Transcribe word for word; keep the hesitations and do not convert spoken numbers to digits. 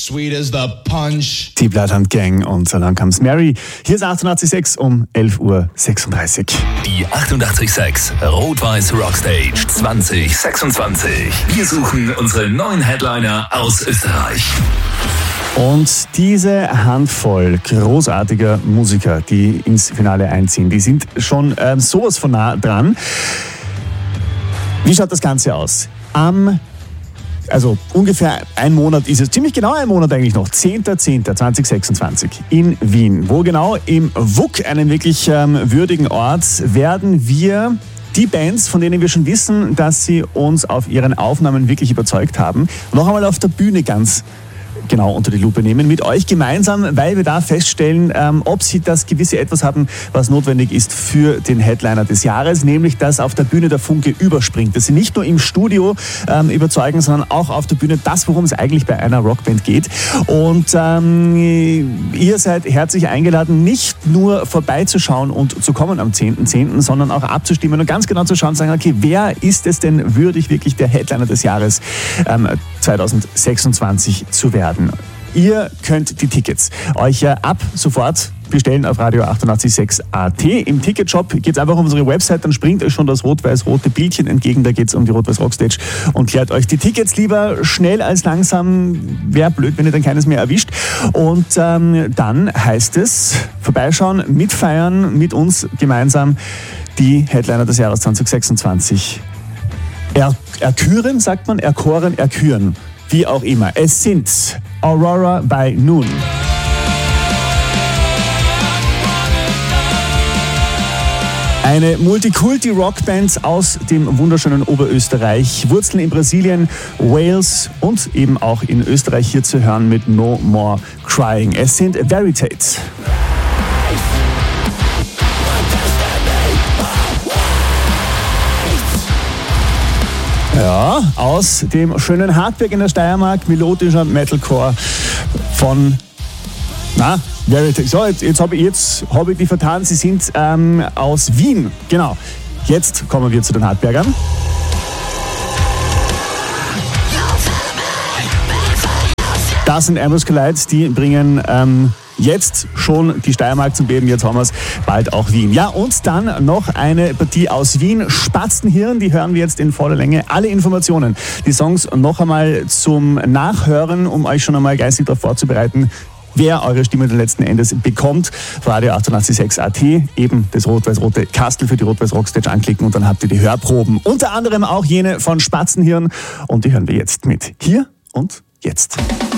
Sweet as the punch. Die Bloodhound Gang und So Long Comes Mary. Hier ist achtundachtzig Komma sechs um elf Uhr sechsunddreißig. Die achtundachtzig Komma sechs Rot-Weiß Rockstage zwanzig sechsundzwanzig. Wir suchen unsere neuen Headliner aus Österreich. Und diese Handvoll großartiger Musiker, die ins Finale einziehen, die sind schon ähm, sowas von nah dran. Wie schaut das Ganze aus? Am Also ungefähr ein Monat ist es, ziemlich genau ein Monat eigentlich noch, zehnter zehnter zweitausendsechsundzwanzig in Wien. Wo genau? Im W U K, einem wirklich ähm, würdigen Ort, werden wir die Bands, von denen wir schon wissen, dass sie uns auf ihren Aufnahmen wirklich überzeugt haben, noch einmal auf der Bühne ganz genau unter die Lupe nehmen, mit euch gemeinsam, weil wir da feststellen, ähm, ob sie das gewisse Etwas haben, was notwendig ist für den Headliner des Jahres, nämlich dass auf der Bühne der Funke überspringt, dass sie nicht nur im Studio ähm, überzeugen, sondern auch auf der Bühne das, worum es eigentlich bei einer Rockband geht. Und ähm, ihr seid herzlich eingeladen, nicht nur vorbeizuschauen und zu kommen am zehnten zehnten, sondern auch abzustimmen und ganz genau zu schauen und sagen, okay, wer ist es denn würdig, wirklich der Headliner des Jahres ähm, zweitausendsechsundzwanzig zu werden? Ihr könnt die Tickets euch ja ab sofort bestellen auf Radio achtundachtzig Komma sechs A T. Im Ticketshop geht es einfach auf unsere Website, dann springt euch schon das rot-weiß-rote Bildchen entgegen, da geht es um die Rot-Weiß Rockstage und klärt euch die Tickets lieber schnell als langsam. Wäre blöd, wenn ihr dann keines mehr erwischt. Und ähm, dann heißt es, vorbeischauen, mitfeiern, mit uns gemeinsam die Headliner des Jahres zweitausendsechsundzwanzig er, erküren, sagt man, erkoren, erküren. Wie auch immer. Es sind Aurora by Noon. Eine Multikulti-Rockband aus dem wunderschönen Oberösterreich. Wurzeln in Brasilien, Wales und eben auch in Österreich hier zu hören mit No More Crying. Es sind Veritate. Ja, aus dem schönen Hartberg in der Steiermark, melodischer Metalcore von, na, Veritate. So, jetzt, jetzt habe ich, jetzt hab ich die vertan, sie sind ähm, aus Wien, genau. Jetzt kommen wir zu den Hartbergern. Das sind Ambrose Collide, die bringen ähm, jetzt schon die Steiermark zum Beben, jetzt haben wir es bald auch Wien. Ja, und dann noch eine Partie aus Wien, Spatzenhirn, die hören wir jetzt in voller Länge. Alle Informationen, die Songs noch einmal zum Nachhören, um euch schon einmal geistig darauf vorzubereiten, wer eure Stimme dann letzten Endes bekommt. Radio achtundachtzig Komma sechs A T, eben das rot-weiß-rote Kastel für die Rot-Weiß Rockstage anklicken und dann habt ihr die Hörproben. Unter anderem auch jene von Spatzenhirn und die hören wir jetzt mit. Hier und jetzt.